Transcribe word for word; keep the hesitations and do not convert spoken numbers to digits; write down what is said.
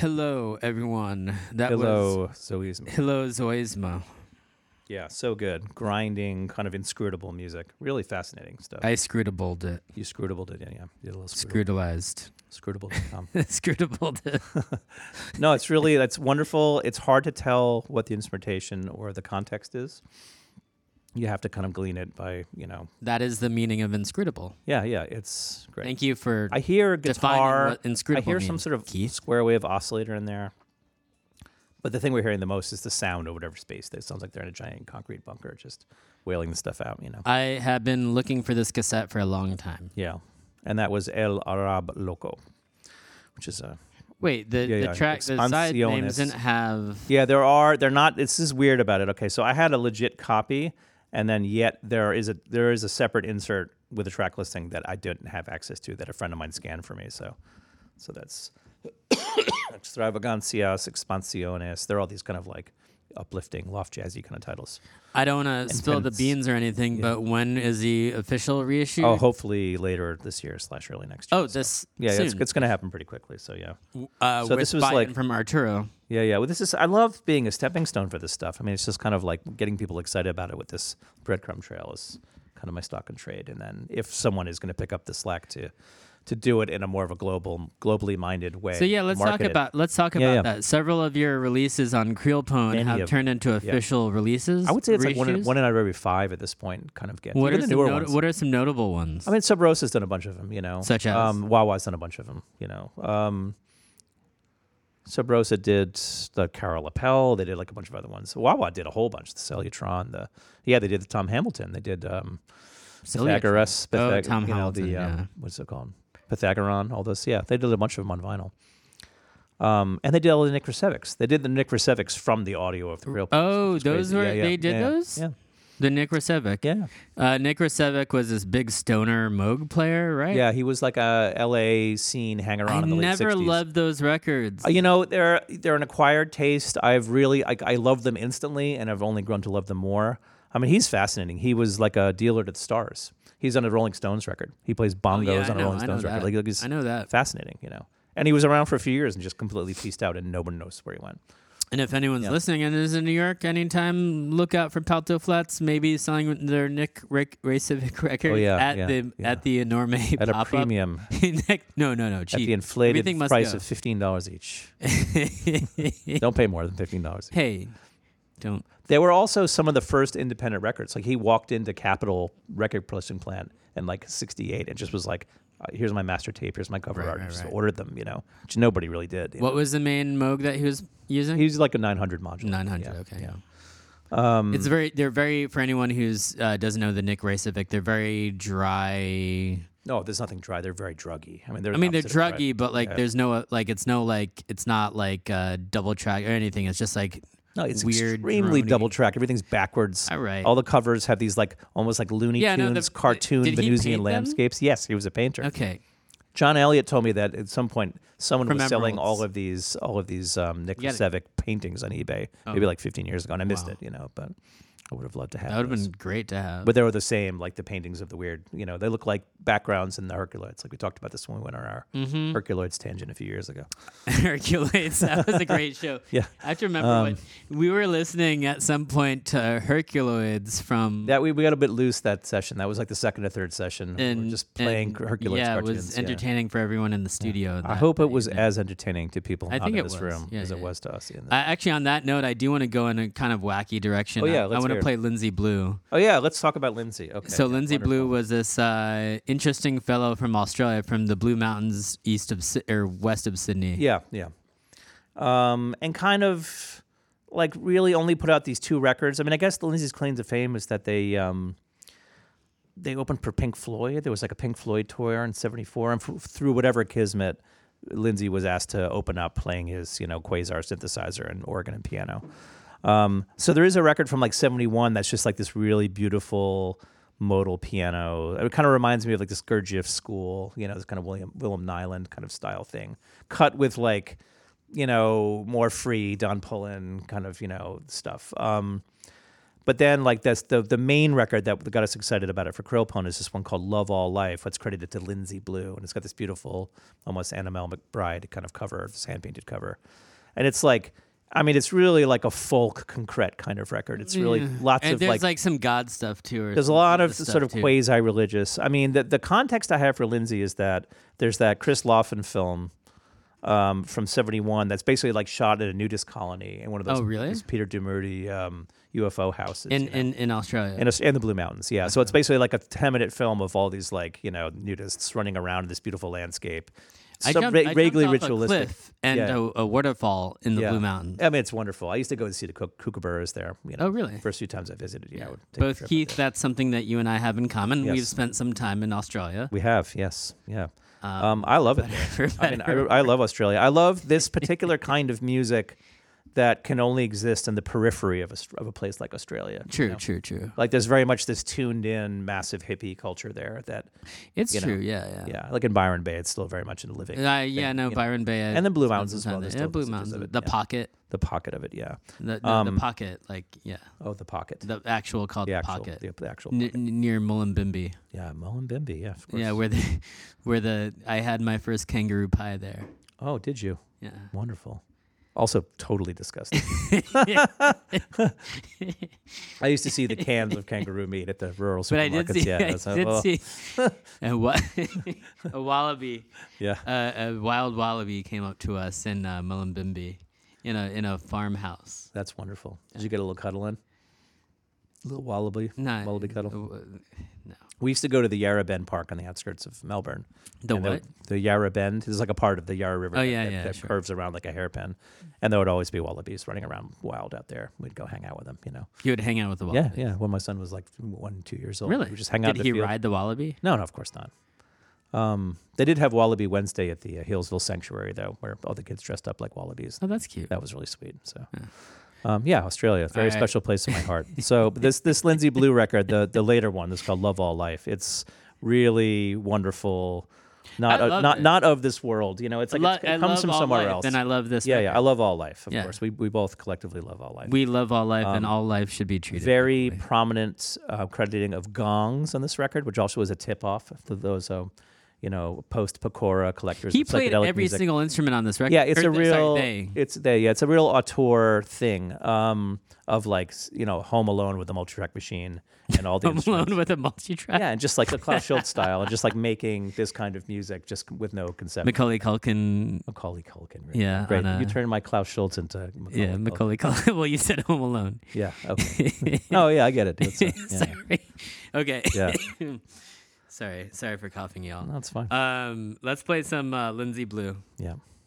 Hello, everyone. That Hello, was Zoisma. Hello Zoisma. Yeah, so good. Grinding, kind of inscrutable music. Really fascinating stuff. I scrutabled it. you scrutable it, yeah, yeah. You did a little scrutable. Scrutalized. Scrutable dot com. Scrutabled it. No, it's really, that's wonderful. It's hard to tell what the instrumentation or the context is. You have to kind of glean it by, you know. That is the meaning of inscrutable. Yeah, yeah, it's great. Thank you for I hear defining guitar. what inscrutable I hear some means, sort of Keith. square wave oscillator in there. But the thing we're hearing the most is the sound of whatever space. It sounds like they're in a giant concrete bunker, just wailing the stuff out, you know. I have been looking for this cassette for a long time. Yeah. And that was El Arab Loco, which is a... Wait, the, Yeah, the yeah. track, the side names Expansiones. didn't have... Yeah, there are... They're not... This is weird about it. Okay, so I had a legit copy, and then yet there is a there is a separate insert with a track listing that I didn't have access to that a friend of mine scanned for me. So so that's... Extravagancias, Expansiones. They're all these kind of like uplifting, loft jazzy kind of titles. I don't want to spill the Intense. beans or anything, Yeah. but when is the official reissue? Oh, hopefully later this year slash early next year. Oh, So- this Yeah, soon. it's, it's going to happen pretty quickly. So yeah, uh, so with this was Biden like- from Arturo. yeah, yeah. Well, this is. I love being a stepping stone for this stuff. I mean, it's just kind of like getting people excited about it with this breadcrumb trail is kind of my stock and trade. And then if someone is going to pick up the slack to to do it in a more of a global, globally minded way. So yeah, let's talk market it. about let's talk Yeah, about yeah. that. Several of your releases on Creelpone Many have of- turned into official releases. I would say it's like one in, reissues? one in out of every five at this point. Kind of get What even are the some newer not- ones. what are some notable ones? I mean, Sub Rosa's done a bunch of them, you know. Such as? Um, Wawa's done a bunch of them, you know. Um, Sub Rosa did the Carol Lapel. They did like a bunch of other ones. Wawa did a whole bunch. The Celutron. The yeah, they did the Tom Hamilton. They did um, Pythagoras. Oh, Pythag- Tom you know, Hamilton, The, um, yeah. What's it called? Pythagoron. All this. Yeah, they did a bunch of them on vinyl. Um, and they did all the Nick Resevics. They did the Nick Resevics from the audio of the real. Oh, It's those crazy. were Yeah, yeah, they did yeah, those. Yeah, The Nick Resevic. yeah. Uh, Nick Resevic was this big stoner Moog player, right? Yeah, he was like a L A scene hanger on I in the late never sixties. loved those records. Uh, you know, they're they're an acquired taste. I've really I, I love them instantly, and I've only grown to love them more. I mean, he's fascinating. He was like a dealer to the stars. He's on a Rolling Stones record. He plays bongos Oh, yeah, I on a know, Rolling I know Stones record. that. Like, like he's I know that. fascinating, you know. And he was around for a few years and just completely pieced out, and nobody knows where he went. And if anyone's Yeah. listening and is in New York anytime, look out for Palto Flats, maybe selling their Nick Rick Resevic record Oh, yeah, at yeah, the yeah. at the enorme At a pop-up. premium, Nick- no, no, no, at cheap. the inflated Everything must price go. of fifteen dollars each. Don't pay more than fifteen dollars. Hey, don't. They were also some of the first independent records. Like he walked into Capitol Record Production Plant in like sixty-eight and just was like, uh, "Here's my master tape. Here's my cover Right, art." right, And just right. ordered them, you know, which nobody really did. you What know. was the main Moog that he was using? He was like a nine hundred module. nine hundred. Yeah, Okay. Yeah. Um, It's very. They're very. For anyone who's uh, doesn't know the Nick Resevic, they're very dry. no, there's nothing dry. They're very druggy. I mean, they're I mean, they're opposite of dry. druggy, but like, Yeah. there's no uh, like, it's no like, it's not like uh, double track or anything. It's just like No, it's weird, extremely droney. double track. Everything's backwards. All right. All the covers have these like almost like Looney Yeah, no, Tunes the- cartoon did he Venusian paint them? landscapes. Yes, he was a painter. Okay. John Elliott told me that at some point someone From was selling Emeralds. all of these all of these um, Nick You gotta- Resevic paintings on eBay, Oh. maybe like fifteen years ago, and I missed Wow. it, you know. But I would have loved to have. That would have those. been great to have. But they were the same, like the paintings of the weird. You know, they look like backgrounds in the Herculoids. Like we talked about this when we went on our Mhm. Herculoids tangent a few years ago. Hercules. That was a great show. Yeah. I have to remember Um, what we were listening at some point to Herculoids from. That we, we got a bit loose that session. That was like the second or third session. we and were just playing and, Herculoids yeah, cartoons. it was yeah. entertaining for everyone in the studio. I that hope it night. was Yeah. as entertaining to people I not think in it this was. room Yeah, as yeah, it yeah. was to us. In I, actually, on that note, I do want to go in a kind of wacky direction. Oh, yeah, I, I let's want to hear it. play Lindsay Blue. oh yeah, let's talk about Lindsay. Okay. So yeah, Lindsay Blue wonderful. was this uh, interesting fellow from Australia, from the Blue Mountains east of Sy- or west of Sydney. Yeah, yeah. Um, and kind of like really only put out these two records. I mean, I guess the Lindsay's claim to fame is that they um, they opened for Pink Floyd. There was like a Pink Floyd tour in seventy-four, and f- through whatever kismet, Lindsay was asked to open up playing his, you know, Quasar synthesizer and organ and piano. Um, so there is a record from like seventy-one that's just like this really beautiful modal piano. It kind of reminds me of like this Gurdjieff school, you know, this kind of William Willem Nyland kind of style thing, cut with like, you know, more free Don Pullen kind of, you know, stuff. Um, But then, like this, the the main record that got us excited about it for Krillpone is this one called "Love All Life." What's credited to Lindsay Blue, and it's got this beautiful, almost Annabelle McBride kind of cover, this hand painted cover, and it's like, I mean, it's really like a folk concrete kind of record. It's really Yeah. lots and of there's like, like some God stuff too. Or there's a some lot of Jesus sort of stuff, too. quasi religious. I mean, the the context I have for Lindsay is that there's that Chris Laughlin film. Um, from seventy-one, that's basically like shot at a nudist colony in one of those, Oh, really? those Peter Domerty um, U F O houses in you know? in in Australia. In, in the Blue Mountains, yeah. So it's basically like a ten-minute film of all these like you know nudists running around in this beautiful landscape. I So jumped, ra- I jumped vaguely off ritualistic. a cliff and Yeah. a, a waterfall in the Yeah. Blue Mountains. I mean, it's wonderful. I used to go and see the Kook- kookaburras there. You know, Oh, really? First few times I visited, yeah. I would take a Both trip up Keith, there. that's something that you and I have in common. Yes. We've spent some time in Australia. We have, yes, yeah. Um, Um, I love it. there. for I mean, better or I, I love Australia. I love this particular kind of music that can only exist in the periphery of a, of a place like Australia. you True, know? true, true. Like there's very much this tuned in, massive hippie culture there. That It's you know, true. Yeah, yeah. yeah, like in Byron Bay, it's still very much in the living. Uh, yeah, thing, no, you know? Byron Bay. I And then Blue spent Mountains some as time well, there. there's Yeah, still Blue vestiges Mountains. of it, The yeah. pocket. The pocket of it, yeah. The, the, Um, the pocket, like, yeah. Oh, the pocket. The actual called the the actual, pocket. the, the actual. N- pocket. n- near Mullumbimby. Yeah, Mullumbimby. Yeah, of course. Yeah, where the where the I had my first kangaroo pie there. Oh, did you? Yeah. Wonderful. Also, totally disgusting. I used to see the cans of kangaroo meat at the rural But I supermarkets. did see, yeah, I that's how- did oh, see a, wa- a wallaby, yeah. uh, a wild wallaby came up to us in uh, Mullumbimby, in a in a farmhouse. That's wonderful. Did you get a little cuddle in? A little wallaby? No, Wallaby cuddle? uh, no. We used to go to the Yarra Bend Park on the outskirts of Melbourne. The And what? The, the Yarra Bend is like a part of the Yarra River Oh, that, yeah, that, yeah, that sure. curves around like a hairpin. And there would always be wallabies running around wild out there. We'd go hang out with them, you know. You would hang out with the wallaby. Yeah, yeah. When my son was like one, two years old. Really? We would just hang out Did in he the field. ride the wallaby? No, no, of course not. Um, they did have Wallaby Wednesday at the uh, Hillsville Sanctuary, though, where all the kids dressed up like wallabies. Oh, that's cute. That was really sweet. So, Yeah. um, yeah, Australia, very All right. special place in my heart. So this this Lindsay Blue record, the the later one, is called Love All Life. It's really wonderful. Not I uh, love not it. not of this world. You know, it's like Lo- it's, it I comes love from all somewhere life, else. and I love this. yeah, yeah. record. I love All Life, of Yeah. course. We we both collectively love All Life. We love all life, and Um, all life should be treated. Very equally. prominent uh, crediting of gongs on this record, which also was a tip off to those, uh, you know, post Pecora collectors. He of played psychedelic every music. single instrument on this record. Yeah, it's Or a th- real. Sorry, they. It's they. Yeah, it's a real auteur thing um, of like s- you know Home Alone with the multi-track machine and all the Home instruments. Alone with a multi-track. Yeah, and just like the Klaus Schultz style, and just like making this kind of music just with no concept. Macaulay Culkin. Macaulay Culkin. Right? Yeah, great. on a- You turned my Klaus Schultz into Macaulay Yeah, Culkin. Macaulay Culkin. Well, you said Home Alone. Yeah. Okay. oh yeah, I get it. It's, uh, yeah, Sorry. Okay. Yeah. sorry. Sorry for coughing, y'all. No, that's fine. Um, let's play some uh, Lindsay Blue. Yeah.